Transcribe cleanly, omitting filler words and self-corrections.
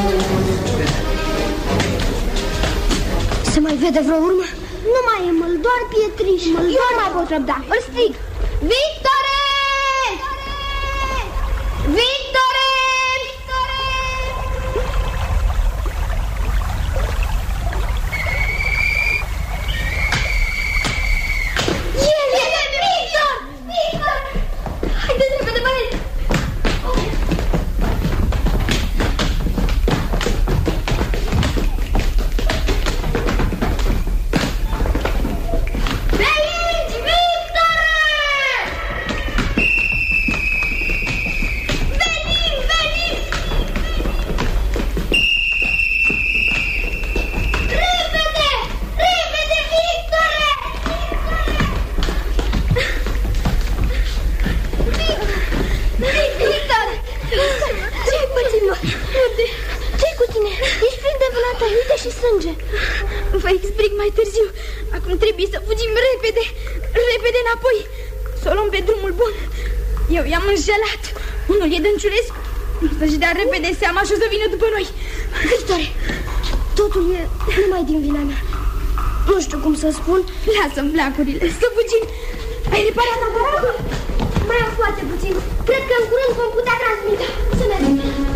Se mai vede vreo urmă? Nu mai e măl, doar pietriș. Eu nu mai pot răbda. Îl strig. Victore! Victore! Vă explic mai târziu. Acum trebuie să fugim repede. Repede înapoi. Să o luăm pe drumul bun. Eu i-am înșelat. Unul e Dănciulescu. Să-și dea repede seama și o să vină după noi. Victore, totul e numai din vina mea. Nu știu cum să spun. Lasă-mi flacurile, să fugim. Ai reparat aparatul? Mai am foarte puțin. Cred că în curând vom putea transmite. Să mergem.